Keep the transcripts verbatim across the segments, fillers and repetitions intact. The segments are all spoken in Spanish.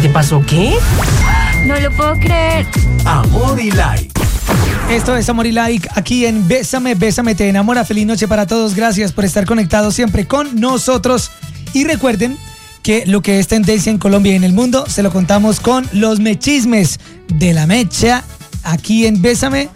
te pasó qué? No lo puedo creer. Amor y Like. Esto es Amor y Like, aquí en Bésame, Bésame, te enamora. Feliz noche para todos, gracias por estar conectados siempre con nosotros. Y recuerden que lo que es tendencia en Colombia y en el mundo se lo contamos con los mechismes de la mecha, aquí en Bésame.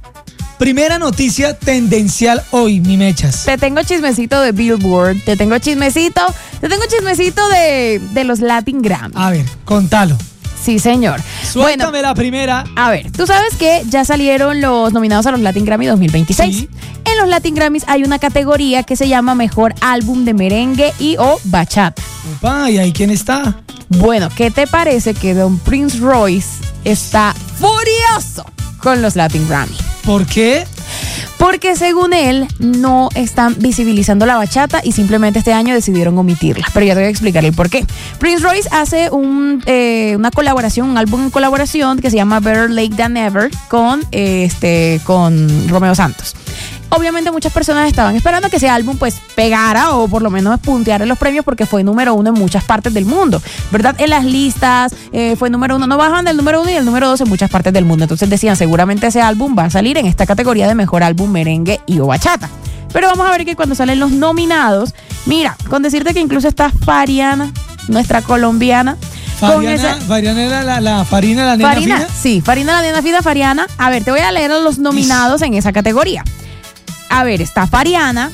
Primera noticia tendencial hoy, mi mechas. Te tengo chismecito de Billboard, te tengo chismecito, te tengo chismecito de, de los Latin Grammy. A ver, contalo. Sí, señor. Suéltame Bueno, la primera. a ver, tú sabes que ya salieron los nominados a los Latin Grammy dos mil veintiséis. Sí. En los Latin Grammys hay una categoría que se llama Mejor Álbum de Merengue y o Bachata. Opa, ¿y ahí quién está? Bueno, ¿qué te parece que Don Prince Royce está furioso con los Latin Grammy? ¿Por qué? Porque según él no están visibilizando la bachata y simplemente este año decidieron omitirla. Pero ya te voy a explicar el por qué. Prince Royce hace un, eh, una colaboración, un álbum en colaboración que se llama Better Late Than Ever con, eh, este, con Romeo Santos. Obviamente muchas personas estaban esperando que ese álbum pues pegara o por lo menos punteara en los premios porque fue número uno en muchas partes del mundo, ¿verdad? En las listas eh, fue número uno, no bajan del número uno y el número dos en muchas partes del mundo. Entonces decían, seguramente ese álbum va a salir en esta categoría de mejor álbum merengue y o bachata. Pero vamos a ver que cuando salen los nominados, mira, con decirte que incluso está Fariana, nuestra colombiana. Fariana, Esa, Fariana era la, la Farina, la nena Farina, fina. sí, Farina, la nena fina, Fariana. A ver, te voy a leer a los nominados en esa categoría. A ver, está Fariana,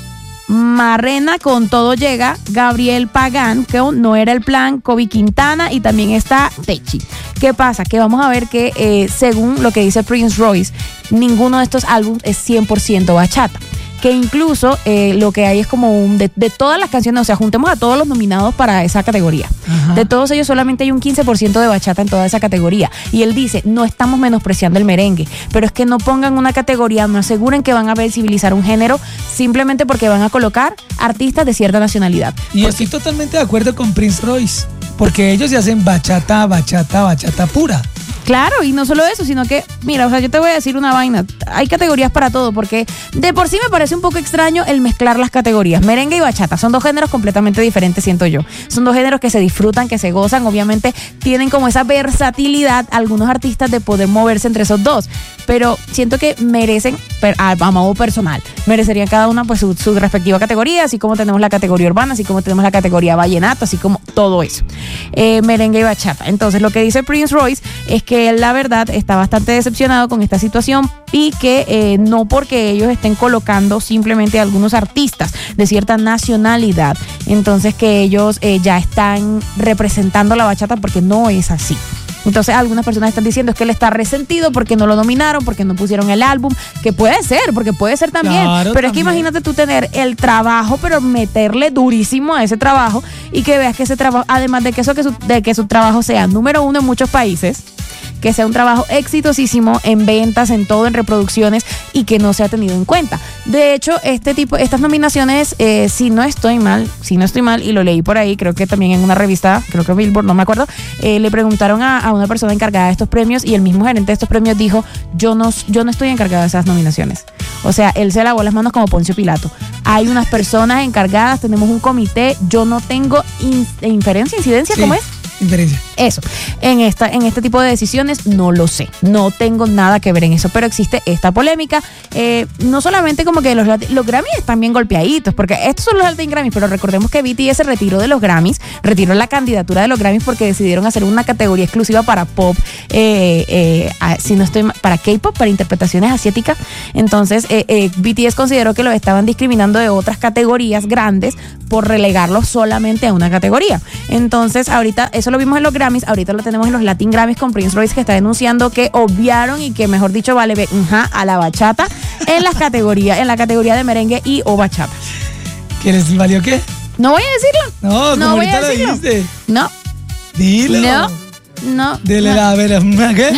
Marrena con Todo Llega, Gabriel Pagán, que no era el plan, Kobe Quintana y también está Techi. ¿Qué pasa? Que vamos a ver que eh, según lo que dice Prince Royce, ninguno de estos álbumes es cien por ciento bachata. Que incluso eh, lo que hay es como un de, de todas las canciones, o sea, juntemos a todos los nominados para esa categoría. Ajá. De todos ellos solamente hay un quince por ciento de bachata en toda esa categoría. Y él dice, no estamos menospreciando el merengue, pero es que no pongan una categoría, no aseguren que van a visibilizar un género simplemente porque van a colocar artistas de cierta nacionalidad. Y porque estoy totalmente de acuerdo con Prince Royce, porque ellos se hacen bachata, bachata, bachata pura. Claro, y no solo eso, sino que, mira, o sea, yo te voy a decir una vaina, hay categorías para todo, porque de por sí me parece un poco extraño el mezclar las categorías. Merengue y bachata son dos géneros completamente diferentes, siento yo. Son dos géneros que se disfrutan, que se gozan, obviamente tienen como esa versatilidad algunos artistas de poder moverse entre esos dos, pero siento que merecen, a, a modo personal, merecerían cada una pues su, su respectiva categoría, así como tenemos la categoría urbana, así como tenemos la categoría vallenato, así como todo eso. Eh, merengue y bachata. Entonces, lo que dice Prince Royce es que él, la verdad, está bastante decepcionado con esta situación y que eh, no porque ellos estén colocando simplemente a algunos artistas de cierta nacionalidad, entonces que ellos eh, ya están representando la bachata, porque no es así. Entonces algunas personas están diciendo es que él está resentido porque no lo nominaron, porque no pusieron el álbum, que puede ser, porque puede ser también, claro, pero también. Es que imagínate tú tener el trabajo, pero meterle durísimo a ese trabajo y que veas que ese trabajo, además de que eso que su, de que su trabajo sea número uno en muchos países, que sea un trabajo exitosísimo en ventas, en todo, en reproducciones, y que no se ha tenido en cuenta. De hecho, este tipo, estas nominaciones, eh, si no estoy mal, si no estoy mal, y lo leí por ahí, creo que también en una revista, creo que Billboard, no me acuerdo, eh, le preguntaron a, a una persona encargada de estos premios y el mismo gerente de estos premios dijo, yo no, yo no estoy encargado de esas nominaciones. O sea, él se lavó las manos como Poncio Pilato. Hay unas personas encargadas, tenemos un comité, yo no tengo in, inferencia, incidencia, Sí. ¿cómo es? Inferencia. Eso, en esta, en este tipo de decisiones no lo sé, no tengo nada que ver en eso, pero existe esta polémica, eh, no solamente como que los, los Grammys están bien golpeaditos, porque estos son los Latin Grammys, pero recordemos que B T S se retiró de los Grammys, retiró la candidatura de los Grammys porque decidieron hacer una categoría exclusiva para pop, eh, eh, si no estoy para K-pop, para interpretaciones asiáticas. Entonces eh, eh, B T S consideró que los estaban discriminando de otras categorías grandes por relegarlos solamente a una categoría. Entonces ahorita eso lo vimos en los Grammys, ahorita lo tenemos en los Latin Grammys con Prince Royce, que está denunciando que obviaron y que, mejor dicho, vale uh-huh, a la bachata en las categorías, en la categoría de merengue y o bachata. ¿Quieres valió qué? No voy a decirlo. No, no como voy ahorita a lo decirlo. dijiste. No. Dilo. No. No. Dile no. la vera, ¿qué?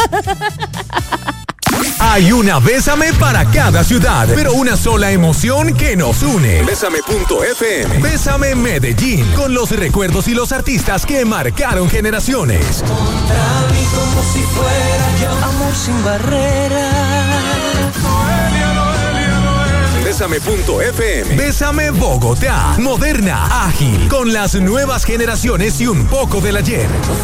Hay una Bésame para cada ciudad, pero una sola emoción que nos une. Bésame punto efe eme. Bésame Medellín, con los recuerdos y los artistas que marcaron generaciones. Contra mí como si fuera yo, amor sin barreras. Bésame punto efe eme. Bésame Bogotá, moderna, ágil, con las nuevas generaciones y un poco del ayer.